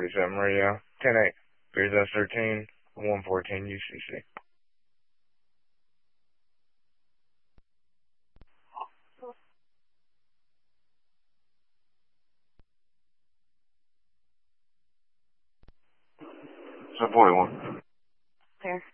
47 radio. 10-8. Beers S13, 114 UCC. So 41. There.